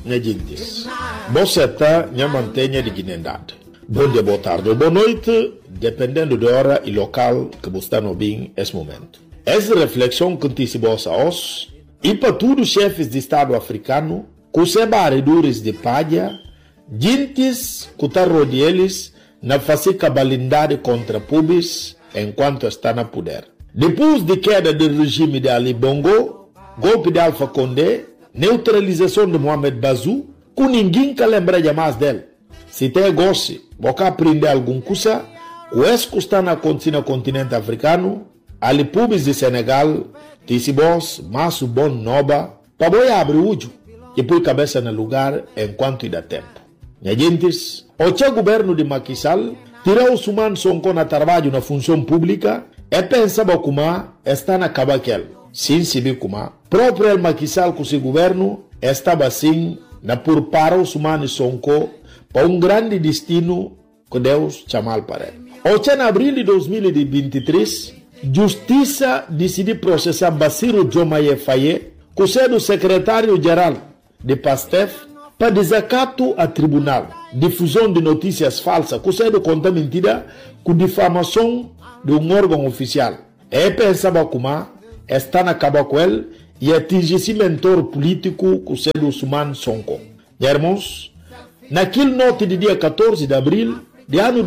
minha gente. Você está na mantenha de dignidade. Bom dia, boa tarde ou boa noite, dependendo da hora e local que você está no bem nesse momento. Essa reflexão que antecipa-se a nós e para todos os chefes de Estado africano, que se barredores de palha, gentes que estão rodeando eles na fazer cabalindade contra pubis enquanto está na poder. Depois de queda do regime de Ali Bongo, golpe de Alpha Condé, neutralização de Mohamed Bazoum, que ninguém que lembra mais dele. Se tem gosto, você aprender alguma coisa, o que está acontecendo no continente africano, ali pubis de Senegal, Tissibos, Masso Bon Noba, para boi abrir o olho e pôr cabeça no lugar enquanto dá tempo. Minha gentes, o governo de Macky Sall tirou os humanos Sonko na trabalho na função pública e pensava como está na cabaquel. Sim, sabe como próprio Macky Sall com seu governo estava assim na por para os humanos Sonko para grande destino que Deus chamou para ele. Em abril de 2023, Justiça decidiu processar Bassirou Diomaye Faye, que é o secretário-geral de PASTEF, para desacato a tribunal, difusão de notícias falsas, que é o conta mentira, com difamação de órgão oficial. E pensava como está na caba com ele e atingir esse mentor político, que é o Ousmane Sonko. Irmãos, naquele noite de dia 14 de abril de ano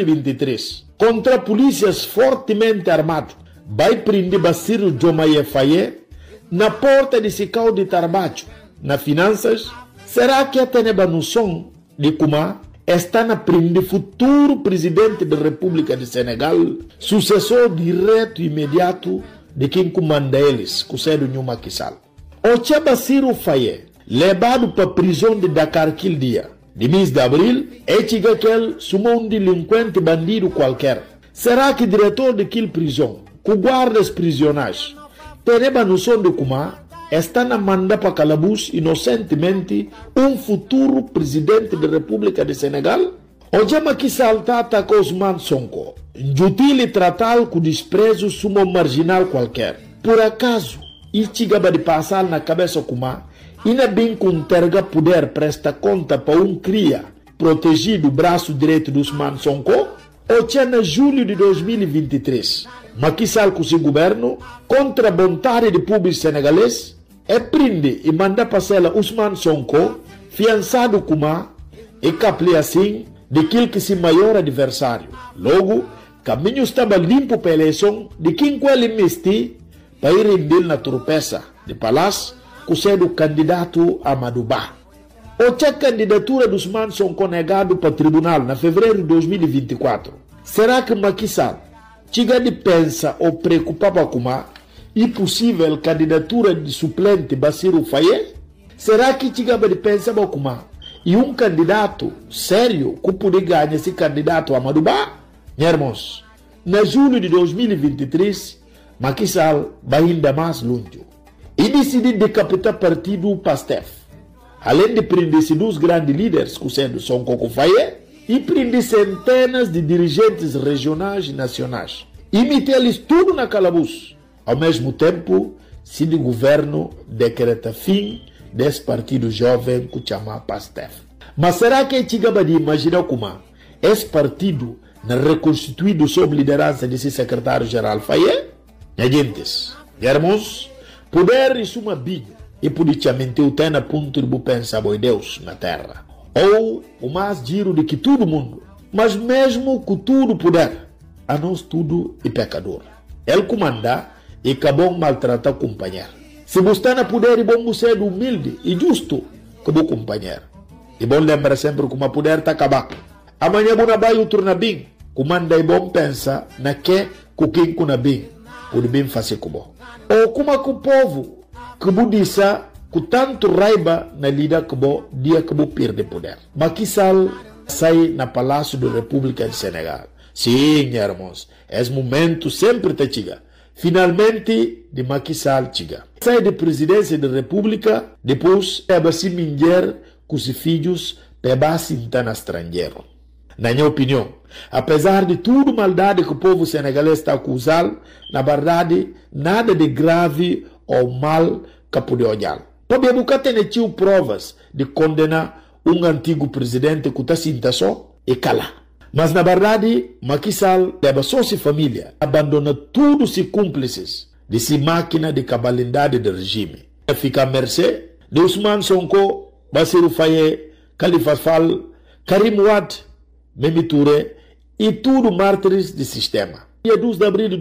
2023, contra polícias fortemente armados, vai prender Bassirou Diomaye Faye na porta de Sicau de Tarbacho, na finanças. Será que até a noção de como está na prender futuro presidente da República de Senegal, sucessor direto e imediato de quem comanda eles, que é o Macky Sall? O Bassirou Faye, levado para a prisão de Dakar aquele dia, de mês de abril, é que ele sumou um delinquente bandido qualquer. Será que o diretor daquela prisão, que guarda os prisioneiros, tem a noção de como está na manda para calabouço inocentemente um futuro presidente da República de Senegal? O Macky Sall atacou Ousmane Sonko, injutil tratá-lo com desprezo sumo marginal qualquer. Por acaso, isso chegava de passar na cabeça como ainda bem que terga poder presta conta para cria protegido o braço direito do Ousmane Sonko? Ou em julho de 2023, Macky Sall com seu governo, contra a vontade de público senegalês, prende e manda passar Ousmane Sonko, fiançado como e capli assim daquele que se maior adversário. Logo, caminho estava limpo para a eleição de quem ele investiu para ir render na tropeça de palácio, que é o candidato Amadou Ba. A candidatura do Ousmane Sonko negado para o tribunal na fevereiro de 2024. Será que Macky Sall chega de pensa ou preocupava com a impossível candidatura de suplente Bassirou Faye? Será que chega de pensar com a e um candidato sério que poderia ganhar esse candidato Amadou Ba? Irmãos, na julho de 2023, Macky Sall vai ainda mais longe e decidiu decapitar o partido PASTEF. Além de prender dos grandes líderes, que sendo Sonko Faye, e prender centenas de dirigentes regionais e nacionais. E meter-lhes tudo na calabouço. Ao mesmo tempo, se o governo decreta fim desse partido jovem que chama PASTEF. Mas será que é chegava de imaginar como esse partido não reconstituído sob liderança desse secretário-geral Faye? Gentes, irmãos, poder isso uma biga e politicamente o tem a ponto de pensar em Deus na terra. Ou o mais giro de que todo mundo, mas mesmo com tudo poder, a nós tudo é pecador. Ele comanda e acabou maltratar o companheiro. Se você na poder e bom ser humilde e justo como o companheiro. E bom lembrar sempre que o poder está acabado. Amanhã você vai outro na bem, comanda e bom pensa na que com quem na bem, pode bem fazer como. Ou como o povo que disse com tanto raiva na lida que dia que perde poder. Macky Sall sai na Palácio da República de Senegal. Sim, irmãos, esse momento sempre te chega. Finalmente, de Macky Sall chega. Sai da presidência da República, depois é se minguer com os filhos para se na estrangeiro. Na minha opinião, apesar de tudo maldade que o povo senegalês está acusando, na verdade, nada de grave ou mal que pode olhar. Porque nunca tem provas de condenar antigo presidente que está sinta só e cala. Mas na verdade, Macky Sall leva só sua família, abandona tudo seus cúmplices de sua máquina de cabalidade do regime. Fica à mercê de Ousmane Sonko, Bassirou Faye, Khalifa Sall, Karim Wade, Mimi Touré e tudo mártires do sistema. Dia 12 de abril de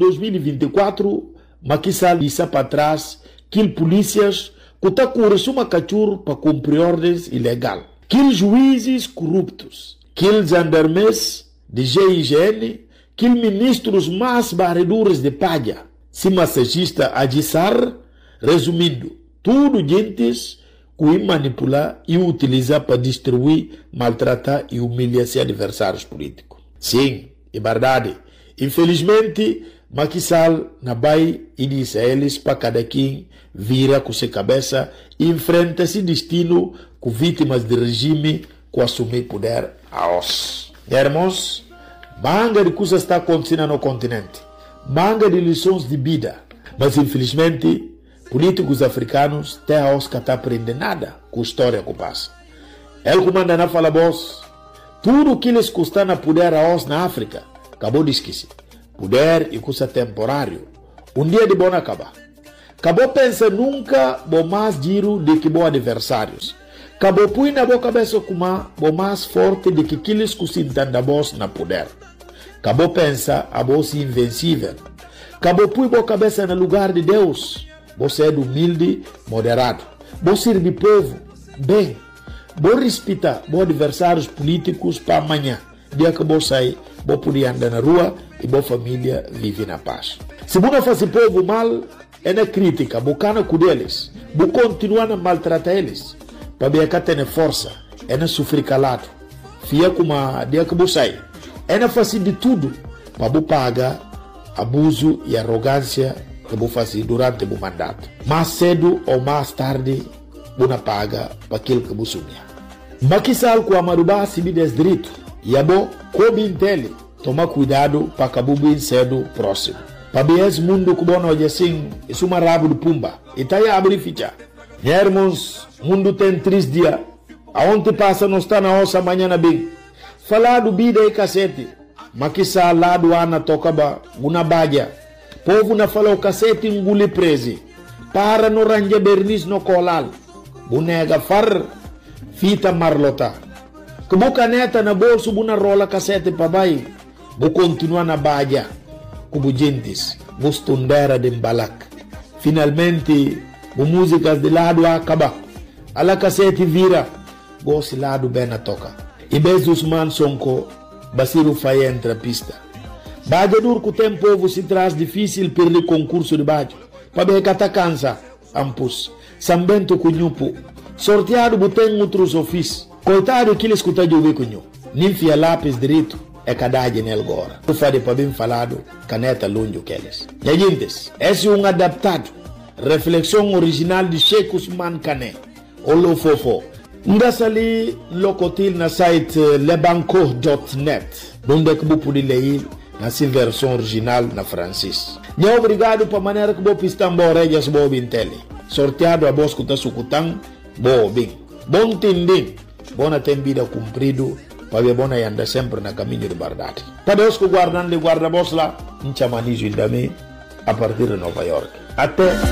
2024, Macky Sall disse para trás que polícias que estão com uma cachorro para cumprir ordens ilegais, que juízes corruptos, que gendarmes de GIGN, que ministros mais barredores de palha, se massagista Adissar, resumindo, tudo gentes que manipular e utilizar para destruir, maltratar e humilhar seus adversários políticos. Sim, é verdade. Infelizmente, Macky Sall na vai e disse a eles para cada quem vira com sua cabeça e enfrenta esse destino com vítimas do regime que assumir poder a os. Irmãos, manga de coisas está acontecendo no continente, manga de lições de vida, mas infelizmente políticos africanos até a os que não aprendem nada com a história que passa. Ele comanda na fala boss, tudo que eles custam na poder a os na África, acabou de esquecer. Poder e custa temporário. Dia de bom acabar. Acabou pensa nunca bom mais giro do que bons adversários. Acabou põe na boa cabeça como bom mais forte do que aqueles que se entendem boss na poder. Acabou pensa a boss invencível. Acabou põe boa cabeça no lugar de Deus. Você é humilde, moderado. Você serve povo, bem. Você respeita bons adversários políticos para amanhã. Dia que você sair, você poder andar na rua e boa família vive na paz. Se você faz o povo mal, é na crítica, você com eles, você continua a maltratar eles, para ver que tem força, é na sofrer calado, fia como a dia que você sai, é na fazer de tudo, para você pagar abuso e arrogância que você faz durante o mandato. Mais cedo ou mais tarde, você paga para aquilo que você sonha. Macky Sall com a Marubá se me direito, e a bom, como entende, toma cuidado para acabar bem cedo próximo. Para ver esse mundo que bom hoje assim, isso é uma rabo de pumba. E tá aí a abrir ficha. Irmãos, o mundo tem 3 dias. Aonde passa não está na nossa manhã na bem. Falar do vida e cacete. Macky Sall lá do Ana tocaba, uma badia. Povo na falou cacete engule preso. Para no ranja bernis no colal. Bunega far, fita marlota. Que boca neta na bolso, buna rola cacete para baixo. Vou continuar na badia, como gentes, vou estudar de balak. Finalmente, vou músicas de lado a acabar. A la cassete vira, vou se lado bem na toca. E vez dos Ousmane Sonko, Bassirou Faye entra a pista. Badia duro que o tempo se traz difícil para o concurso de badia. Para ver que está cansa, ampus. Sambento cunhupo. Sorteado botem outros ofícios. Coitado que ele escuta de ouvir cunhu. Ninfia lápis direito. É cadade nele agora. O fade para bem falado, caneta longe que eles. Gente, esse é adaptado. Reflexão original de Sheikh Ousmane Kane. Olo fofo. Ndassa ali locotil na site lebanco.net. Onde que você pode ler na sua versão original na francês. E obrigado para a maneira que você pista embora e as boas bintele. Sorteado a voz que está sucutando, boa bem. Bom tendem. Bona tem vida cumprido. Para ver bona e anda sempre na caminho de verdade. Para Deus que guardando de guarda-voz lá, em chamanizo também, a partir de Nova York. Até